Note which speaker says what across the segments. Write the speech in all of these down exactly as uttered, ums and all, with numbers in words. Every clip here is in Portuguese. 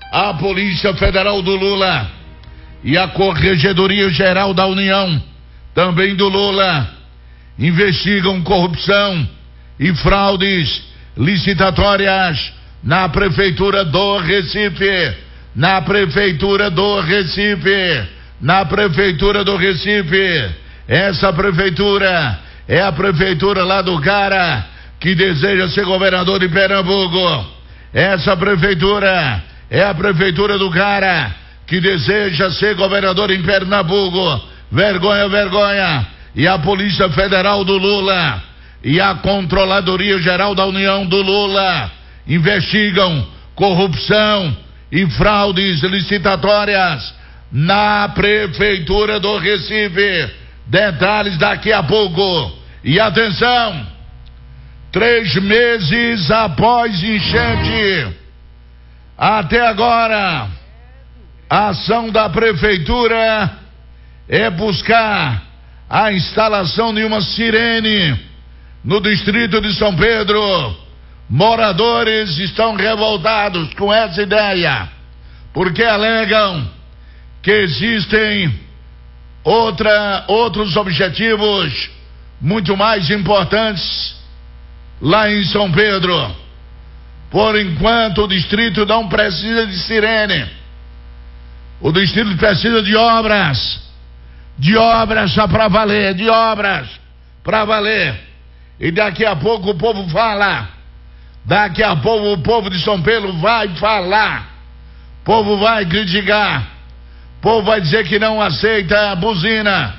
Speaker 1: a Polícia Federal do Lula e a Corregedoria Geral da União, também do Lula, investigam corrupção e fraudes licitatórias na Prefeitura do Recife, na Prefeitura do Recife, na Prefeitura do Recife. Essa prefeitura é a prefeitura lá do cara que deseja ser governador de Pernambuco. Essa prefeitura é a prefeitura do cara que deseja ser governador em Pernambuco. Vergonha, vergonha. E a Polícia Federal do Lula e a Controladoria Geral da União do Lula investigam corrupção e fraudes licitatórias na Prefeitura do Recife. Detalhes daqui a pouco. E atenção, três meses após enchente, até agora, a ação da Prefeitura é buscar a instalação de uma sirene no distrito de São Pedro. Moradores estão revoltados com essa ideia, porque alegam que existem outra, outros objetivos muito mais importantes lá em São Pedro. Por enquanto, o distrito não precisa de sirene. O distrito precisa de obras, de obras só para valer, de obras para valer. E daqui a pouco o povo fala, daqui a pouco o povo de São Pedro vai falar, o povo vai criticar, o povo vai dizer que não aceita a buzina,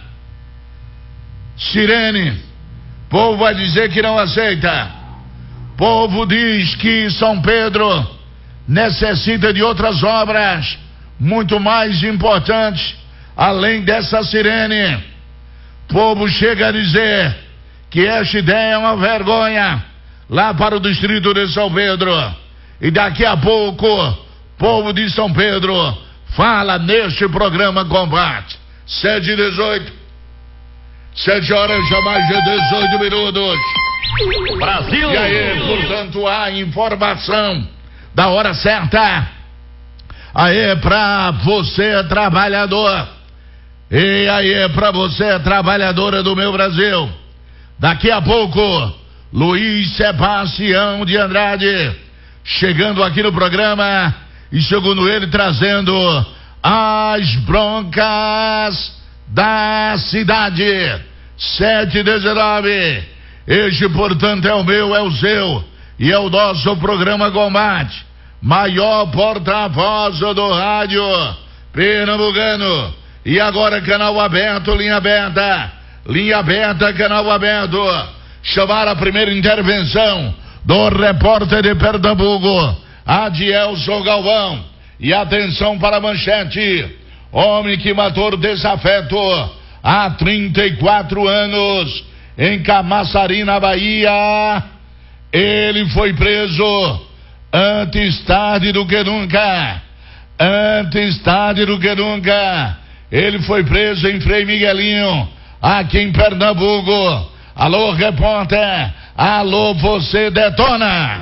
Speaker 1: sirene, o povo vai dizer que não aceita. O povo diz que São Pedro necessita de outras obras muito mais importantes, além dessa sirene. O povo chega a dizer que esta ideia é uma vergonha lá para o distrito de São Pedro. E daqui a pouco, o povo de São Pedro fala neste programa Combate. sete e dezoito. sete horas já mais de dezoito minutos.
Speaker 2: Brasil!
Speaker 1: E aí, portanto, a informação da hora certa. Aí, pra você, trabalhador. E aí, pra você, trabalhadora do meu Brasil. Daqui a pouco, Luiz Sebastião de Andrade chegando aqui no programa e, segundo ele, trazendo as broncas da cidade. sete e dezenove. Este, portanto, é o meu, é o seu e é o nosso programa Combate, maior porta-voz do rádio pernambucano. E agora, canal aberto, linha aberta, linha aberta, canal aberto. Chamar a primeira intervenção do repórter de Pernambuco, Adielson Galvão. E atenção para a manchete: homem que matou desafeto há trinta e quatro anos em Camaçari, na Bahia. Ele foi preso antes tarde do que nunca. Antes tarde do que nunca. Ele foi preso em Frei Miguelinho, aqui em Pernambuco. Alô, repórter. Alô, você detona.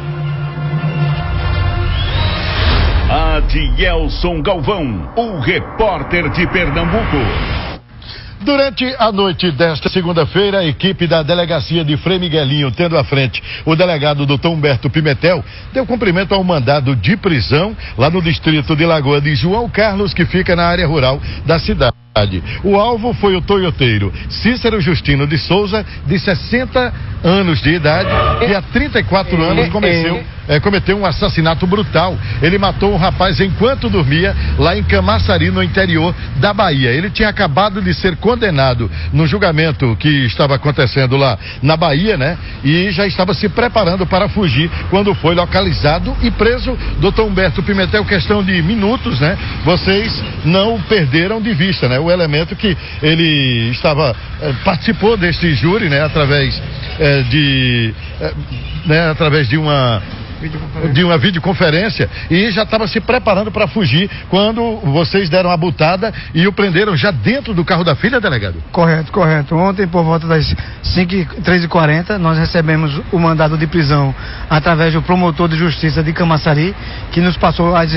Speaker 2: Adielson Galvão, o repórter de Pernambuco.
Speaker 3: Durante a noite desta segunda-feira, a equipe da delegacia de Frei Miguelinho, tendo à frente o delegado doutor Humberto Pimentel, deu cumprimento ao mandado de prisão lá no distrito de Lagoa de João Carlos, que fica na área rural da cidade. O alvo foi o toioteiro Cícero Justino de Souza, de sessenta anos de idade, que há trinta e quatro anos cometeu, é, cometeu um assassinato brutal. Ele matou um rapaz enquanto dormia lá em Camaçari, no interior da Bahia. Ele tinha acabado de ser condenado no julgamento que estava acontecendo lá na Bahia, né? E já estava se preparando para fugir quando foi localizado e preso. doutor Humberto Pimentel, questão de minutos, né? Vocês não perderam de vista, né? O elemento que ele estava, eh, participou deste júri, né? Através eh, de, eh, né? Através de uma de uma videoconferência, e já estava se preparando para fugir quando vocês deram a butada e o prenderam já dentro do carro da filha, delegado?
Speaker 4: Correto, correto. Ontem, por volta das três e quarenta, nós recebemos o mandado de prisão através do promotor de justiça de Camaçari, que nos passou as